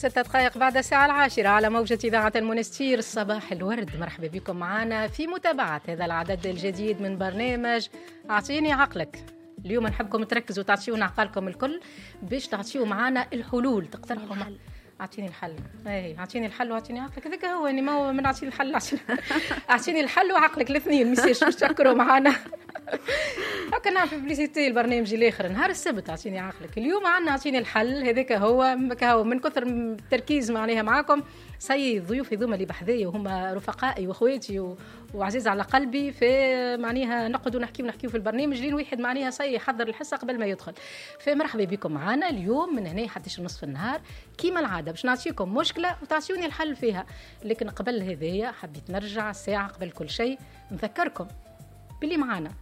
6 دقائق بعد الساعة 10 على موجة إذاعة المنستير. صباح الورد، مرحبا بكم معنا في متابعة هذا العدد الجديد من برنامج أعطيني عقلك. اليوم نحبكم تركزوا تعطيونا عقلكم الكل باش تعطيوا معنا الحلول، تقترحوا اعطيني الحل. اي اعطيني الحل واعطيني عقلك، هذاك هو يعني ما هو من اعطيني الحل اعطيني الحل وعقلك الاثنين ميسيش تشكروا معنا. هكا نعمل ببليسيتي البرنامج الاخر نهار السبت اعطيني عقلك. اليوم عندنا اعطيني الحل، هذاك هو من كثر التركيز معناها معاكم سي ضيوفي ذوما اللي بحذايا وهما رفقائي واخواتي وعزيز على قلبي، في معناها نقعدوا نحكيو في البرنامج لين واحد معناها سي يحضر الحصه قبل ما يدخل. فمرحبا بكم معنا اليوم من هنا حتى نصف النهار كيما العاده باش نعطيكم مشكله وتعطيوني الحل فيها. لكن قبل هذايا حبيت نرجع ساعه قبل كل شيء نذكركم باللي معانا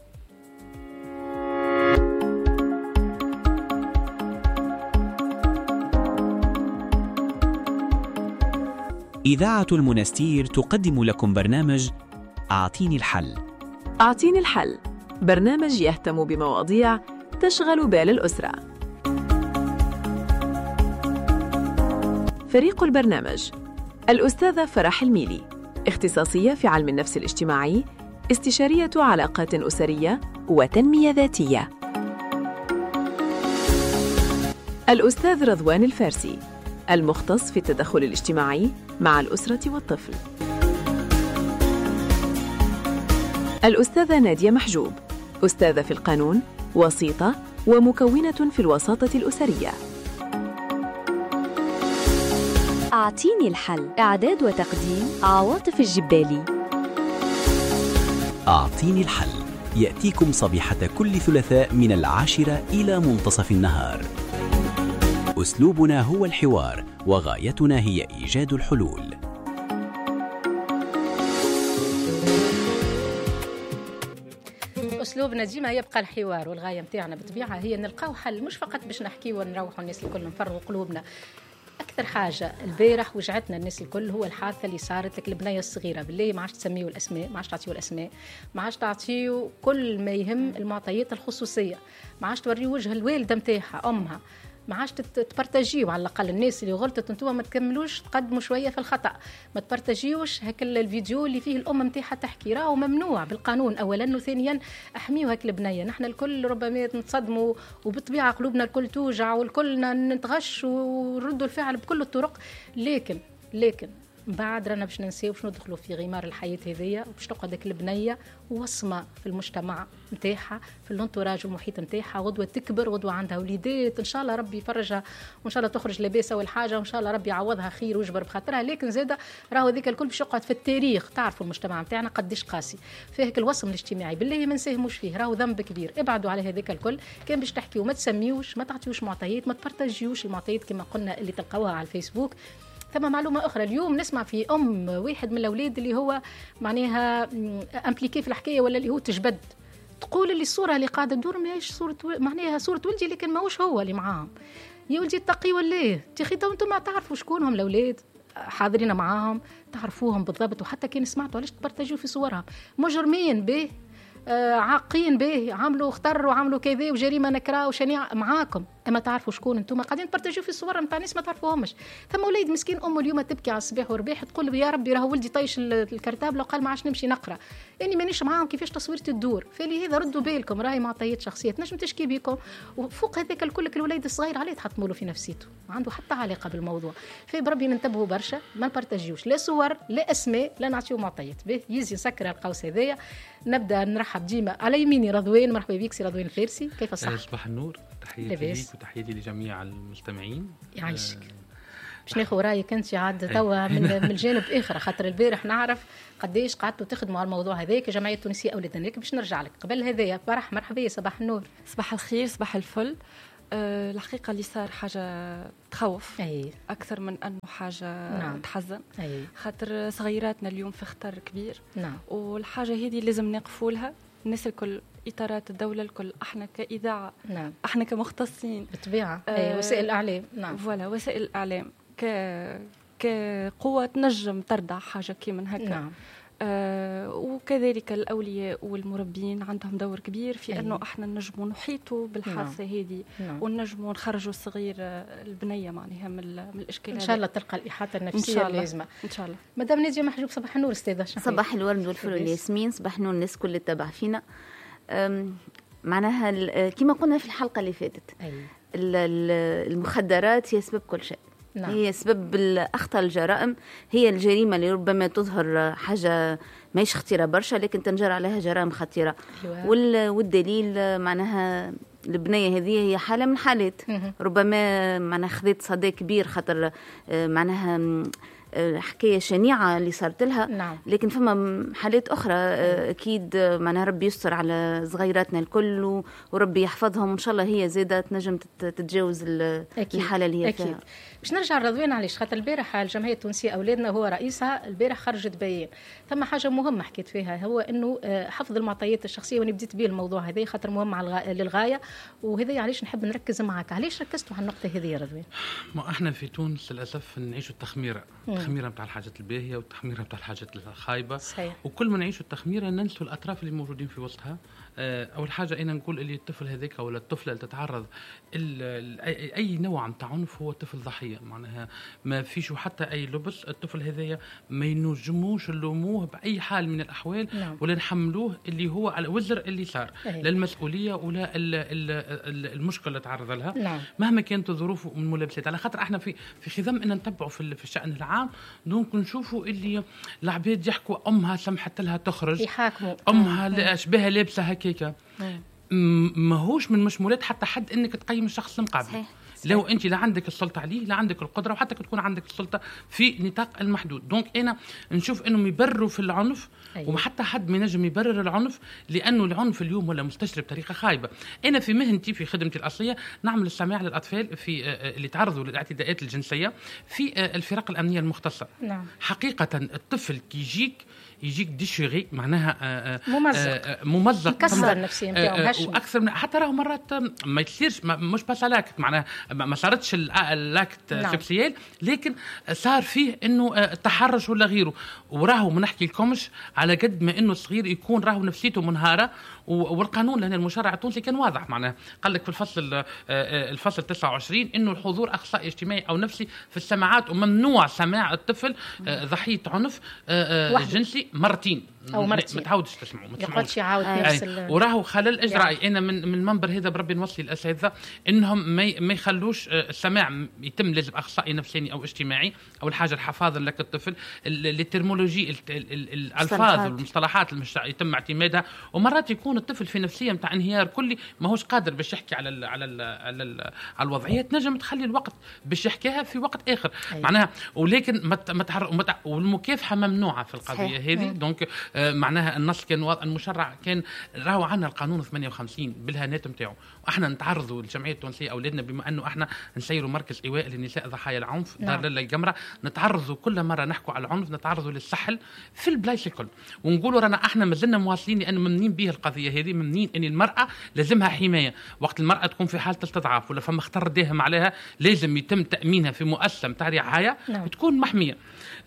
إذاعة المنستير تقدم لكم برنامج أعطيني الحل. أعطيني الحل، برنامج يهتم بمواضيع تشغل بال الأسرة. فريق البرنامج: الأستاذة فرح الميلي، اختصاصية في علم النفس الاجتماعي، استشارية علاقات أسرية وتنمية ذاتية. الأستاذ رضوان الفارسي، المختص في التدخل الاجتماعي مع الأسرة والطفل. الأستاذة نادية محجوب، أستاذة في القانون، وسيطة ومكونة في الوساطة الأسرية. أعطيني الحل، إعداد وتقديم عواطف الجبالي. أعطيني الحل يأتيكم صبيحة كل ثلاثاء من 10 إلى منتصف النهار. أسلوبنا هو الحوار وغايتنا هي إيجاد الحلول. أسلوبنا ديما يبقى الحوار، والغاية متاعنا بالطبيعة هي نلقاو حل، مش فقط باش نحكي ونروحوا الناس الكل نفرغوا قلوبنا. أكثر حاجة البارح وجعتنا الناس الكل هو الحادثة اللي صارت لك البنية الصغيرة. بالله ما عادش تسميوا الأسماء، ما عادش تعطيوا الأسماء، ما عادش تعطيوا كل ما يهم المعطيات الخصوصية، ما عادش توريوا وجه الوالدة متاعها أمها، ما عادش تبارتاجيو. على الأقل الناس اللي غلطت انتوا ما تكملوش تقدموا شوية في الخطأ، ما تبارتاجيوش هك الفيديو اللي فيه الأم متاعها تحكي، راهو ممنوع بالقانون أولا، وثانيا أحميوا هك البنية. نحن الكل ربما نتصدموا وبالطبيعة قلوبنا الكل توجع والكل نتغش ونردوا الفعل بكل الطرق، لكن بعد رانا باش ننساو باش ندخلوا في غمار الحياة هذية، وباش تقعد ديك البنية وصمة في المجتمع نتاعها، في الانتوراج والمحيط نتاعها، غدوة تكبر، غدوة عندها وليدات، إن شاء الله ربي يفرجها وإن شاء الله تخرج لاباسة والحاجة، وإن شاء الله ربي يعوضها خير ويجبر بخاطرها. لكن زادة راهو ذيك الكل باش يقعد في التاريخ. تعرفوا المجتمع نتاعنا قديش قاسي فيه الوصم الاجتماعي، بالله ما نساهموش فيه، راهو ذنب كبير. ابعدوا على هذيك الكل. كان باش تحكيوا ما تسميوش، ما تعطيوش معطيات، ما تبارتاجيوش المعطيات كما قلنا اللي تلقاوها على الفيسبوك. ثم معلومة أخرى، اليوم نسمع في أم واحد من الأولاد اللي هو معناها امبليكي في الحكاية ولا اللي هو تجبد، تقول اللي الصورة اللي قاعدة تدور ماهيش صورة معناها صورة ولدي، لكن ماهوش هو اللي معاهم. يا ولدي اتقي ولا تخي، انتم ما تعرفوا شكونهم الأولاد حاضرين معاهم، تعرفوهم بالضبط، وحتى كان سمعتوا علاش تبرتجوا في صورهم مجرمين به، عاقين به، عملوا اختروا عملوا كذا وجريمه نكراء وشنيعه معاكم، اما تعرفوا شكون انتم قاعدين تبرتجوا في الصور نتاع ناس ما تعرفوهمش. ثم وليد مسكين امه اليوم تبكي على الصباح والرباح تقول يا ربي راهو ولدي طيش الكرتاب لو قال ما عادش نمشي نقرا، اني مانيش معاهم كيفاش تصويرتي تدور. فلهذا ردوا بالكم، راهي معطيات شخصيه تنجم تشكي بكم، وفوق هذاك الكل الوليد الصغير عليه تحطموا له في نفسيته، ما عنده حتى علاقه بالموضوع. فبربي ننتبهوا برشا، ما نبرتجيوش لا صور لا اسماء لا نعطيو معطيات. به يزي نسكر القوس هذايا. نبدا نرحب ديما على يميني رضوان، مرحبا بك سي رضوان الفارسي، كيف الصحه؟ صباح النور، تحياتي ليك وتحياتي لجميع المستمعين. يعيشك. باش ناخذ رايك انت عاد توا من الجانب اخر، خاطر البارح نعرف قديش قعدتوا تخدموا على الموضوع هذاك جمعيه التونسيه اولاد الناك. باش نرجع لك قبل هذايا فرح، مرحبا، صباح النور. صباح الخير، صباح الفل. الحقيقه اللي صار حاجه تخوف اكثر من انه حاجه تحزن، خاطر صغيراتنا اليوم في خطر كبير. والحاجه هذه لازم نقفوا لها الناس الكل، اطارات الدوله الكل، احنا كاذاعه، احنا كمختصين بالطبيعه، وسائل الاعلام، فوالا وسائل الاعلام كقوه تنجم تردع حاجه كي من هكا. وكذلك الأولياء والمربين عندهم دور كبير في أنه احنا نجموا نحيطوا بالحادثة هذه ونجموا نخرجوا الصغير البنية معناها من الإشكال. إن شاء الله تلقى الإحاطة النفسية اللازمة إن شاء الله. مدام نادية محجوب، صباح النور أستاذة. صباح الورد والفل والياسمين، صباح النور الناس كل اللي تتابع فينا. معناها كما قلنا في الحلقة اللي فاتت المخدرات هي سبب كل شيء. نعم. هي سبب أخطر الجرائم، هي الجريمة اللي ربما تظهر حاجة ماهيش خطيرة برشا لكن تنجر عليها جرائم خطيرة. والدليل معناها البنية هذه هي حالة من حالات ربما معناها خذت صدى كبير خاطر معناها حكاية شنيعة اللي صارت لها. نعم. لكن فما حالات أخرى أكيد معناها ربي يستر على صغيراتنا الكل وربي يحفظهم وإن شاء الله هي زادة تنجم تتجاوز الحالة اللي هي فيها. أكيد. باش نرجع رضوان عليش خاطر البارح الجمعية التونسية أولادنا هو رئيسها البارح خرجت بيان. ثم حاجة مهمة حكيت فيها هو إنه حفظ المعطيات الشخصية، وأنا بديت به الموضوع هذا خاطر مهم للغاية، وهذا علاش نحب نركز معك. علاش ركزتوا على النقطة هذه يا رضوان؟ ما احنا في تونس للأسف نعيشوا التخميرة بتاع الحاجات الباهية والتخميرة بتاع الحاجات الخايبة. صحيح. وكل ما نعيشوا التخميرة ننسوا الأطراف اللي موجودين في وسطها. أول حاجة أنا نقول اللي الطفل هذاك ولا الطفلة اللي تتعرض أي نوع من عنف هو طفل ضحية، معناها ما فيش حتى أي لبس. الطفل هذايا ما ينجموش نلوموه بأي حال من الأحوال. نعم. ولا نحملوه اللي هو على وزر اللي صار لا المسؤولية ولا المشكلة اللي تعرض لها. نعم. مهما كانت ظروفه من ملابسات. على خاطر احنا في خضم ان نتبعوا في الشأن العام دونك نشوفوا اللي العباد يحكوا امها سمحت لها تخرج، يحاكموا امها اشباها لابسه هكاكا. ماهوش من مشمولات حتى حد انك تقيم الشخص المقابل. لو انت لا عندك السلطه عليه لا عندك القدره، وحتى تكون عندك السلطه في نطاق المحدود. دونك انا نشوف انهم يبرروا في العنف. أيوة. وما حتى حد ما ينجم يبرر العنف لانه العنف اليوم ولا مستشري بطريقه خايبه. انا في مهنتي في خدمتي الاصليه نعمل السماع للاطفال في اللي تعرضوا للاعتداءات الجنسيه في الفرق الامنيه المختصه. نعم. حقيقه الطفل كي يجيك ديشيغي معناها ممزق مكسر النفسيه نتاعو واكثر من حتى راهو مرات ما يصيرش مش بس لاكت معناها ما صارتش اللاكت. نعم. سكسيال لكن صار فيه انه تحرش ولا غيره. وراهو ما نحكي لكمش على قد ما انه الصغير يكون راهو نفسيته منهاره. والقانون لهنا المشرع التونسي كان واضح معناها قال لك في الفصل 29 انه الحضور اخصائي اجتماعي او نفسي في السماعات، وممنوع سماع الطفل ضحيه عنف جنسي مرتين او مرتين. ما تعودش تسمعوا ما يقعدش يعاود نفس وراهو خلل اجرائي. انا من المنبر هذا بربي نوصي الاساتذه انهم ما يخلوش السماع يتم لازم اخصائي نفساني او اجتماعي. اول حاجه الحفاظ لك الطفل، الترمولوجي الالفاظ والمصطلحات اللي يتم اعتمادها. ومرات يكون الطفل في نفسيه نتاع انهيار كلي ماهوش قادر باش يحكي على الوضعيه، تنجم تخلي الوقت باش يحكيها في وقت اخر. معناها ولكن والمكافحه ممنوعه في القضيه هذه. دونك معناها النص كان المشرع كان راهو عنا القانون 58 بالهانات نتاعو. واحنا نتعرضوا الجمعيه التونسيه اولادنا بما انه احنا نسيروا مركز ايواء للنساء ضحايا العنف دار لاله الجمره، نتعرضوا كل مره نحكوا على العنف نتعرضوا للسحل في البلايص الكل ونقولوا رانا احنا مازلنا مواصلين لان ممنين به القضيه هذه، ممنين ان المراه لازمها حمايه. وقت المراه تكون في حاله استضعاف ولا فما خطر داهم عليها لازم يتم تامينها في مؤسسه نتاع رعايه وتكون محميه.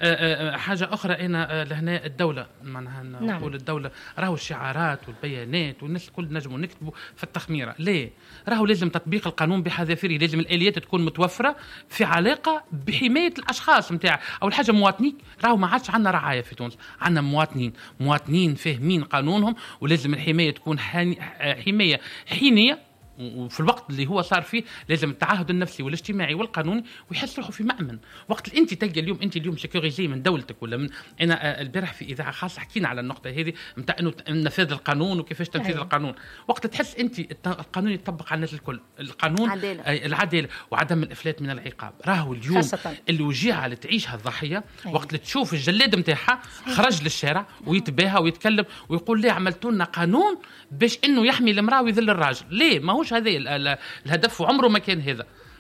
حاجه اخرى انا لهنا الدوله معناها نقول الدوله راهو الشعارات والبيانات والناس الكل نجموا نكتبوا في التخميره. ليه؟ راهو لازم تطبيق القانون بحذافيره، لازم الاليات تكون متوفره في علاقه بحمايه الاشخاص نتاع. اول حاجه مواطنيك، راهو ما عادش عندنا رعايه في تونس، عندنا مواطنين فاهمين قانونهم، ولازم الحمايه تكون حمايه حينيه. وفي الوقت اللي هو صار فيه لازم التعهد النفسي والاجتماعي والقانوني ويحس روحه في مأمن. وقت انت تلقى انت اليوم سيكوريزي من دولتك ولا من انا البارح في اذاعه خاصه حكينا على النقطه هذه نتاع انه نفاذ القانون وكيفاش تنفيذ القانون. وقت تحس انت القانون يطبق على الناس الكل، القانون العداله وعدم الافلات من العقاب. راهو اليوم اللي وجيها اللي تعيشها الضحيه وقت اللي تشوف الجلاد نتاعها خرج للشارع ويتباهى ويتكلم ويقول ليه عملتوا لنا قانون باش انه يحمي المراه ويذل الراجل؟ ليه؟ ماهوش هذا الهدف وعمره ما كان هذا.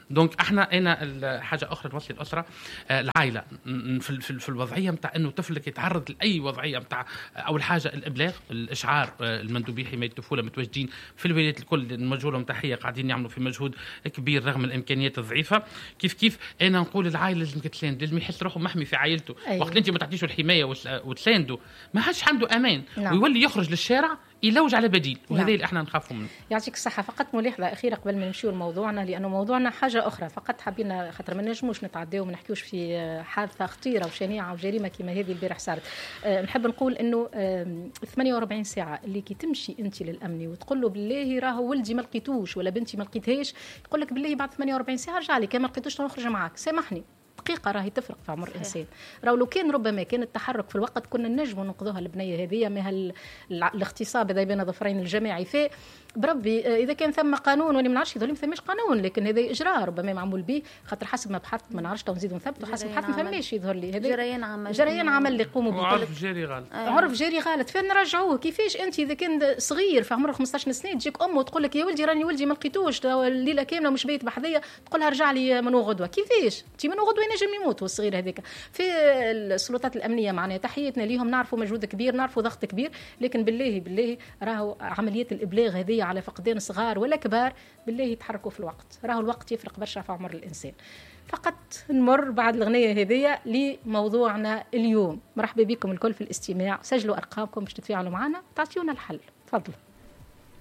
دونك انا حاجه اخرى نوصي الاسره العائله في الوضعيه نتاع انه طفلك يتعرض لاي وضعيه نتاع اول حاجه الابلاغ، الاشعار، المندوبين حمايه الطفوله متواجدين في الولايات الكل، نوجه لهم تحيه، قاعدين يعملوا في مجهود كبير رغم الامكانيات الضعيفه. كيف انا نقول العائله لازم تساند، لازم يحس روحه محمي في عائلته. وقت انت ما تعطيش الحمايه وتسانده ما حدش عنده امان. ويولي يخرج للشارع يلوج على بديل، وهذا اللي احنا نخافوا منه. يعطيك الصحه. فقط ملاحظه اخيره قبل ما نمشيو لموضوعنا، لانه موضوعنا حاجه اخرى، فقط حابين خاطر ما نجموش نتعداو وما نحكيوش في حادثه خطيره وشنيعه وجريمه كما هذه البارح صارت. نحب نقول انه 48 ساعه اللي كي تمشي انت للامني وتقول له بالله راهو ولدي ما لقيتوش ولا بنتي ما لقيتهاش، يقول لك بالله بعد 48 ساعه ارجع لي، كان ما لقيتوش نخرج معاك. سامحني، دقيقة راهي تفرق في عمر الإنسان. لو كان ربما كان التحرك في الوقت كنا نجموا ننقذوها البنية هذه ما الاغتصاب هذا بين ظفرين الجماعي. بربي إذا كان ثم قانون ولا ما نعرفش يظل ما ثماش قانون، لكن هذا إجراء ربما معمول به خاطر حسب ما بحثت ما نعرفش نزيد ونثبت وحسب بحث ما ثماش يظهر لي هذا جريان عمل اللي يقوموا به. عرف جاري غلط. عرف جاري غلط. فين نرجعوه؟ كيفاش أنت إذا كان صغير في عمره 15 سنة تجيك أمه وتقول لك يا ولدي راني ولدي ما لقيتوش الليلة كاملة ومش بيت بحذية، تقولها رجع لي منو غدوة. كيفاش؟ أنت منو غدوة ينجم يموت والصغير هذاك. في السلطات الأمنية معناها تحياتنا ليهم، نعرفوا مجهود كبير، نعرفوا ضغط كبير، لكن بالله راهو عمليات الإبلاغ هذه على فقدان صغار ولا كبار بالله يتحركوا في الوقت. راهو الوقت يفرق برشا في عمر الإنسان. فقط نمر بعد الأغنية هذه لموضوعنا اليوم. مرحبا بكم الكل في الاستماع، سجلوا أرقامكم باش تتفاعلوا معنا وتعطيونا الحل. تفضلوا.